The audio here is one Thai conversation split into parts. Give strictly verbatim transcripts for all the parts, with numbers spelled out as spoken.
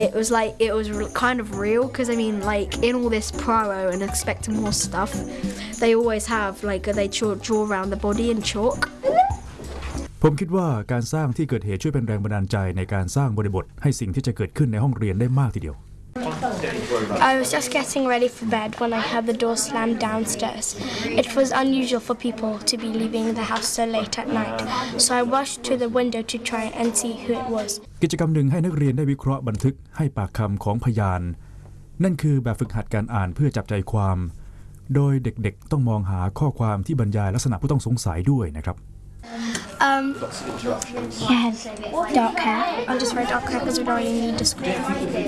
It was like it was kind of real because I mean like in all this promo and expecting more stuff, they always have like they draw draw around the body in chalk. ผมคิดว่าการสร้างที่เกิดเหตุช่วยเป็นแรงบันดาลใจในการสร้างบริบทให้สิ่งที่จะเกิดขึ้นในห้องเรียนได้มากทีเดียว I was just getting ready for bed when I heard the door slam downstairs. It was unusual for people to be leaving the house so late at night, so I rushed to the window to try and see who it was. กิจกรรมหนึ่งให้นักเรียนได้วิเคราะห์บันทึกให้ปากคำของพยานนั่นคือแบบฝึกหัดการอ่านเพื่อจับใจความโดยเด็กๆต้องมองหาข้อความที่บรรยายลักษณะผู้ต้องสงสัยด้วยนะครับ Um, he has dark hair. I'll just write dark hair because we don't really need description.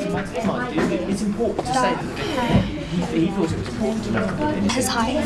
Dark hair. His height.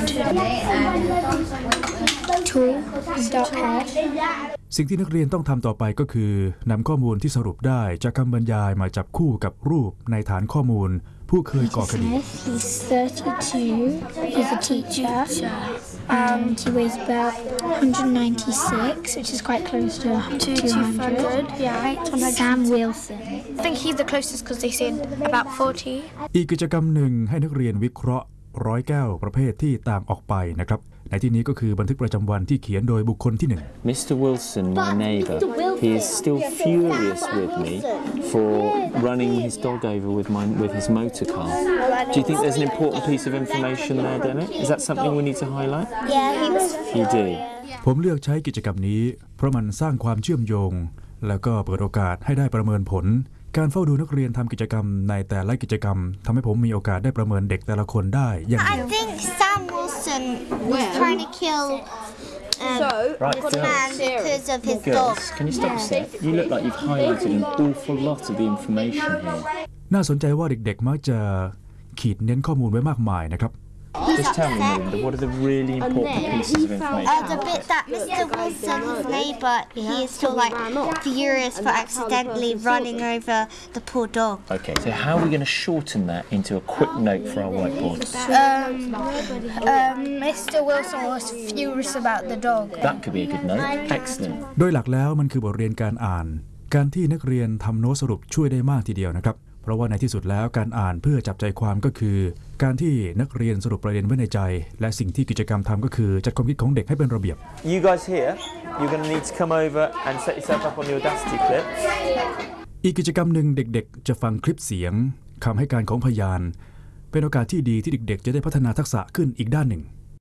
Tall. Dark hair. สิ่งที่นักเรียนต้องทำต่อไปก็คือนำข้อมูลที่สรุปได้จากคำบรรยายมาจับคู่กับรูปในฐานข้อมูลผู้เคยก่อคดี He's thirty-two. He's a teacher. Um, he weighs about one ninety-six, which is quite close to two hundred. Yeah. Sam Wilson. I think he's the closest because they said about forty. อีกกิจกรรมหนึ่งให้นักเรียนวิเคราะห์ร้อยแก้วประเภทที่ต่างออกไปนะครับในที่นี้ก็คือบันทึกประจำวันที่เขียนโดยบุคคลที่หนึ่ง Mister Wilson, my neighbour, he is still furious with me for running his dog over with my with his motor car. Do you think there's an important piece of information there, Dennis? Is that something we need to highlight? Yeah, he was. You do. ผมเลือกใช้กิจกรรมนี้เพราะมันสร้างความเชื่อมโยงแล้วก็เปิดโอกาสให้ได้ประเมินผลการเฝ้าดูนักเรียนทำกิจกรรมในแต่ละกิจกรรมทำให้ผมมีโอกาสได้ประเมินเด็กแต่ละคนได้อย่างดี I think Sam Wilson was trying to kill um, Right, this man because of his dog. girls, can you stop a sec? You look like you've highlighted an awful lot of the information here. น่าสนใจว่าเด็กๆมักจะขีดเน้นข้อมูลไว้มากมายนะครับ Just tell me, Melinda, what are the really important pieces of information? Uh, the bit that Mister Wilson's neighbour, he is still like furious for accidentally running over the poor dog. Okay, so how are we going to shorten that into a quick note for our whiteboard? Um, um, Mister Wilson was furious about the dog. That could be a good note. Excellent. โดยหลักแล้วมันคือบทเรียนการอ่านการที่นักเรียนทำโน้ตสรุปช่วยได้มากทีเดียวนะครับเพราะว่าในที่สุดแล้วการอ่านเพื่อจับใจความก็คือการที่นักเรียนสรุปประเด็นไว้ในใจและสิ่งที่กิจกรรมทำก็คือจัดความคิดของเด็กให้เป็นระเบียบ You guys here, you're going to need to come over and set yourself up on the Audacity clip. อีกกิจกรรมหนึ่งเด็กๆจะฟังคลิปเสียงคำให้การของพยานเป็นโอกาสที่ดีที่เด็กๆจะได้พัฒนาทักษะขึ้นอีกด้านหนึ่ง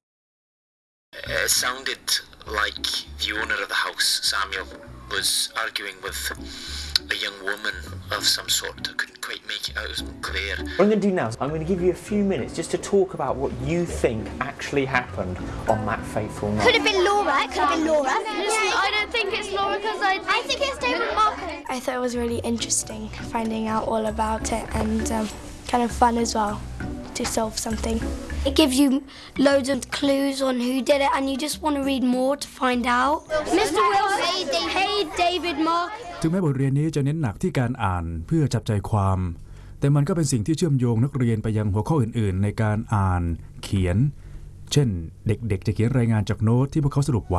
It sounded like the owner of the house, Samuel, was arguing with a young woman of some sort. I couldn't quite make it out. It was clear. What I'm going to do now is I'm going to give you a few minutes just to talk about what you think actually happened on that fateful night. Could have been Laura. It could have been Laura. I don't think it's Laura because I. I think it's David Mark. I thought it was really interesting finding out all about it and um, kind of fun as well to solve something. It gives you loads of clues on who did it and you just want to read more to find out. Mister Wilson, hey David Mark. ถึงแม้บทเรียนนี้จะเน้นหนักที่การอ่านเพื่อจับใจความแต่มันก็เป็นสิ่งที่เชื่อมโยงนักเรียนไปยังหัวข้ออื่นๆในการอ่านเขียนเช่นเด็กๆจะเขียนรายงานจากโน้ตที่พวกเขาสรุปไว้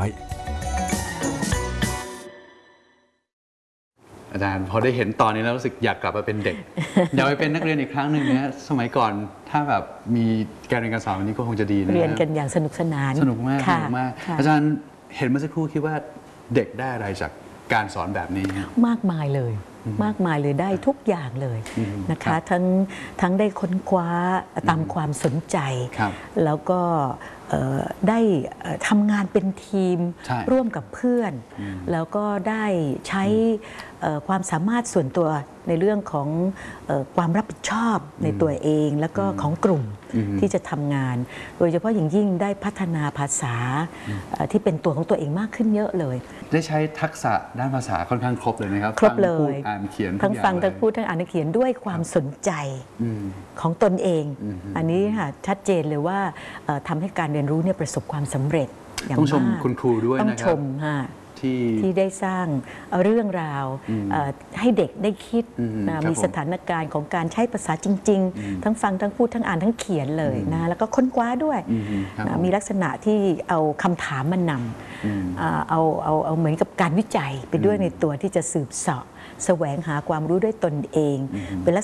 อาจารย์พอได้เห็นตอนนี้แล้วรู้สึกอยากกลับมาเป็นเด็ก อยากไปเป็นนักเรียนอีกครั้งหนึ่งนะสมัยก่อนถ้าแบบมีการเรียนการสอนวันนี้ก็คงจะดีนะเรียนกันอย่างสนุกสนานสนุกมากสนุกมากอาจารย์เห็นเมื่อสักครู่คิดว่าเด็กได้อะไรจากการสอนแบบนี้มากมายเลยมากมายเลยได้ทุกอย่างเลยนะคะทั้งทั้งได้ค้นคว้าตามความสนใจแล้วก็ได้ทำงานเป็นทีมร่วมกับเพื่อนแล้วก็ได้ใช้ความสามารถส่วนตัวในเรื่องของความรับผิดชอบในตัวเองแล้วก็ของกลุ่มที่จะทำงานโดยเฉพาะอย่างยิ่งได้พัฒนาภาษาที่เป็นตัวของตัวเองมากขึ้นเยอะเลยได้ใช้ทักษะด้านภาษาค่อนข้างครบเลยนะครับครบเลยอ่านเขียนทั้งฟังทั้งพูดทั้งอ่านทั้งเขียนด้วยความสนใจของตนเองอันนี้ค่ะชัดเจนเลยว่าทำให้การเรียนรู้เนี่ยประสบความสำเร็จอย่างมากต้องชมคุณครูด้วยนะครับต้องชมค่ะที่ได้สร้างเรื่องราวให้เด็กได้คิดมีสถานการณ์ของการใช้ภาษาจริงๆทั้งฟังทั้งพูดทั้งอ่านทั้งเขียนเลยนะแล้วก็ค้นคว้าด้วยมีลักษณะที่เอาคำถามมานำเอาเอาเอาเหมือนกับการวิจัยไปด้วยในตัวที่จะสืบเสาะแสวงหาความรู้ด้วยตนเองเป็นลักษณะ